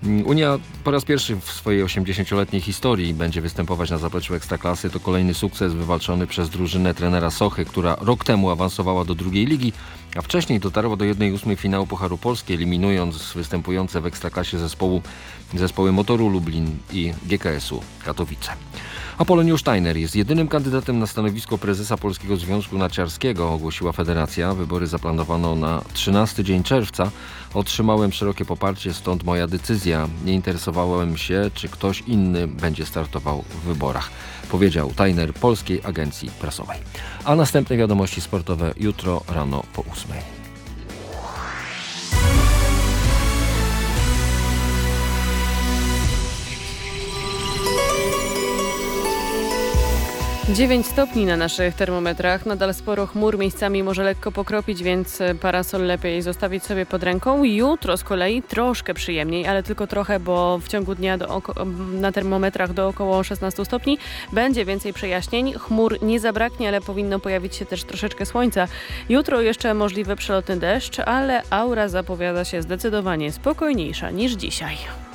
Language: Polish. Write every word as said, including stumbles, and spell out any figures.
Unia po raz pierwszy w swojej osiemdziesięcioletniej historii będzie występować na zapleczu Ekstraklasy. To kolejny sukces wywalczony przez drużynę trenera Sochy, która rok temu awansowała do drugiej ligi, a wcześniej dotarła do jednej ósmej finału Pucharu Polski, eliminując występujące w Ekstraklasie zespołu, zespoły Motoru Lublin i G K S-u Katowice. Apoloniusz Steiner jest jedynym kandydatem na stanowisko prezesa Polskiego Związku Narciarskiego, ogłosiła federacja. Wybory zaplanowano na trzynasty dzień czerwca. Otrzymałem szerokie poparcie, stąd moja decyzja. Nie interesowałem się, czy ktoś inny będzie startował w wyborach, powiedział Steiner Polskiej Agencji Prasowej. A następne wiadomości sportowe jutro rano po ósmej. dziewięć stopni na naszych termometrach, nadal sporo chmur, miejscami może lekko pokropić, więc parasol lepiej zostawić sobie pod ręką. Jutro z kolei troszkę przyjemniej, ale tylko trochę, bo w ciągu dnia do oko- na termometrach do około szesnaście stopni będzie więcej przejaśnień. Chmur nie zabraknie, ale powinno pojawić się też troszeczkę słońca. Jutro jeszcze możliwy przelotny deszcz, ale aura zapowiada się zdecydowanie spokojniejsza niż dzisiaj.